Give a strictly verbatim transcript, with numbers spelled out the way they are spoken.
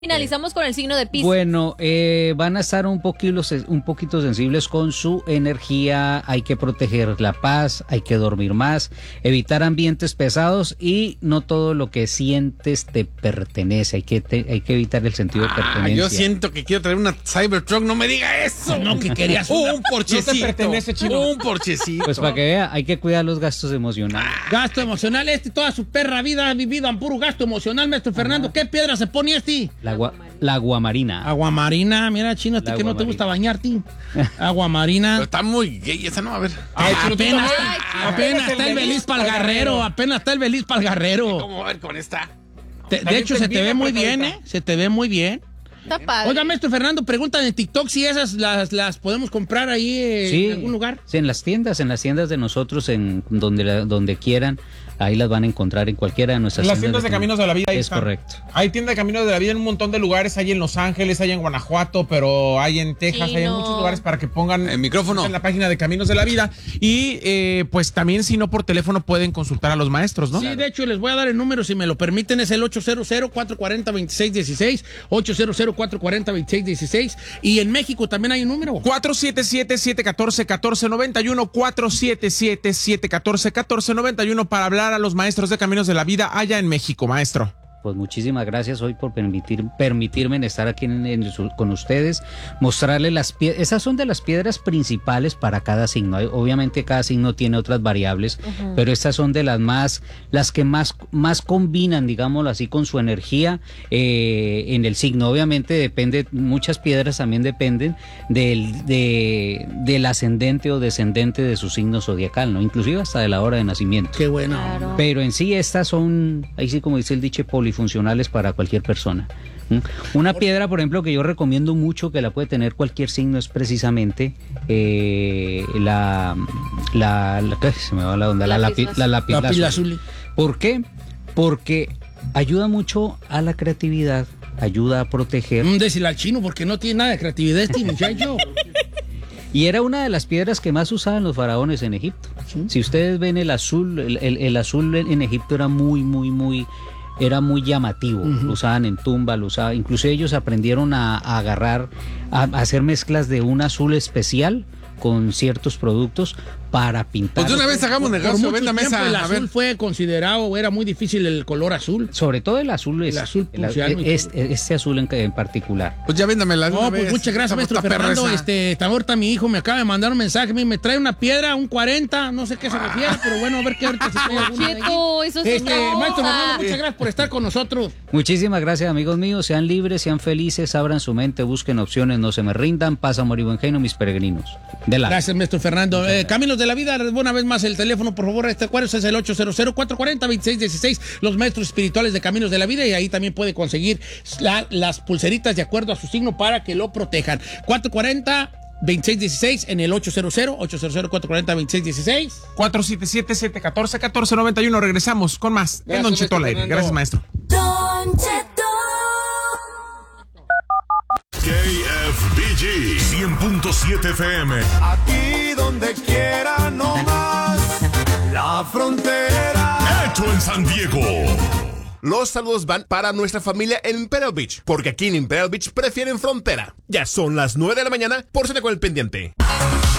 Finalizamos con el signo de Piscis. Bueno, eh, van a estar un poquito, un poquito sensibles con su energía. Hay que proteger la paz, hay que dormir más, evitar ambientes pesados y no todo lo que sientes te pertenece. Hay que te, hay que evitar el sentido de pertenencia. Ah, yo siento que quiero traer una Cybertruck. No me diga eso. No, que querías una... un porchecito. No te pertenece, chino. Un porchecito. Pues para que vea, hay que cuidar los gastos emocionales. Gasto emocional, este toda su perra vida ha vivido en puro gasto emocional, maestro Fernando. ¿Qué piedra se pone este? La, gua, la aguamarina. Aguamarina, mira, chino, a ti que no te gusta bañarte. Aguamarina. Pero está muy gay esa, no, a ver. Ay, Ay, apenas, ay, apenas está el Beliz Palgarrero, apenas está el Beliz Palgarrero. ¿Cómo ver con esta? Te, de hecho, se te ve muy bien, ¿eh? Se te ve muy bien. Está padre. Oiga, maestro Fernando, preguntan en TikTok si esas las, las podemos comprar ahí eh, Sí, en algún lugar. Sí, en las tiendas, en las tiendas de nosotros, en donde, la- donde quieran. Ahí las van a encontrar en cualquiera de nuestras Las tiendas de Caminos de la Vida. ahí Es están. correcto. Hay tiendas de Caminos de la Vida en un montón de lugares. Hay en Los Ángeles, hay en Guanajuato, pero hay en Texas, Sí, hay en no. muchos lugares para que pongan El micrófono. en la página de Caminos de la Vida. Y eh, pues también, si no por teléfono, pueden consultar a los maestros, ¿no? Sí, de hecho, les voy a dar el número, si me lo permiten, es el ocho cero cero, cuatro cuatro cero, dos seis uno seis, ocho cero cero, cuatro cuatro cero, dos seis uno seis. Y en México también hay un número. cuatro siete siete, siete uno cuatro, uno cuatro nueve uno, cuatro siete siete, siete uno cuatro, uno cuatro nueve uno para hablar a los maestros de Caminos de la Vida allá en México, maestro. Pues muchísimas gracias hoy por permitir, permitirme estar aquí en, en su- con ustedes, mostrarles las piedras. Esas son de las piedras principales para cada signo. Hay- Obviamente cada signo tiene otras variables, uh-huh. pero estas son de las más, las que más, más combinan, digámoslo así, con su energía eh, en el signo. Obviamente depende, muchas piedras también dependen del, de, del ascendente o descendente de su signo zodiacal, ¿no? Inclusive hasta de la hora de nacimiento. Qué bueno. Claro. Pero en sí estas son, ahí sí como dice el dicho, polifuncionales para cualquier persona. ¿Mm? Una piedra, por ejemplo, que yo recomiendo mucho, que la puede tener cualquier signo, es precisamente eh, la, la, la- ¿qué? Se me va la onda, la lápiz, la lápiz, Lápiz lazuli. lazuli. ¿Por qué? Porque ayuda mucho a la creatividad, ayuda a proteger. Mm, Déselo al chino, porque no tiene nada de creatividad este muchacho. Y era una de las piedras que más usaban los faraones en Egipto. Sí. Si ustedes ven el azul, el, el- el azul en Egipto era muy, muy, muy, era muy llamativo. Ujú. Lo usaban en tumba, lo usaban. Incluso ellos aprendieron a, a agarrar, a, a hacer mezclas de un azul especial con ciertos productos para pintar. Pues de una vez hagamos Por negocio, mucho véndame tiempo esa. el A azul ver. fue considerado, era muy difícil el color azul. Sobre todo el azul, es, El azul el- prusiano y es- este azul en, en particular. Pues ya véndamela. de No, una pues vez. muchas gracias, Esta- maestro esta perra Fernando. esa. Este, tan ahorita mi hijo me acaba de mandar un mensaje, me, me trae una piedra, un cuarenta, no sé qué se refiere, pero bueno, a ver qué ahorita se trae alguna de ahí. Cheto, eso se Este, enoja. maestro Fernando, muchas gracias por estar con nosotros. Muchísimas gracias, amigos míos. Sean libres, sean felices, abran su mente, busquen opciones, no se me rindan. Paz, amor y buen genio, mis peregrinos. De la. Gracias, maestro Fernando. Eh, Caminos de la Vida, una vez más el teléfono, por favor, este cuadro es el ocho cero cero, cuatro cuatro cero, dos seis uno seis, los maestros espirituales de Caminos de la Vida, y ahí también puede conseguir la- las pulseritas de acuerdo a su signo para que lo protejan. cuatro cuatro cero, dos seis uno seis en el ocho cero cero, ocho cero cero, cuatro cuatro cero, dos seis uno seis. cuatro siete siete, siete uno cuatro, uno cuatro nueve uno. Regresamos con más. Gracias, en Don Cheto al maestro aire. Fernando. Gracias, maestro. Don Cheto. K F B G cien punto siete F M. Aquí donde quiera, no más. La frontera. Hecho en San Diego. Los saludos van para nuestra familia en Imperial Beach, porque aquí en Imperial Beach prefieren frontera. Ya son las nueve de la mañana, por si con el pendiente.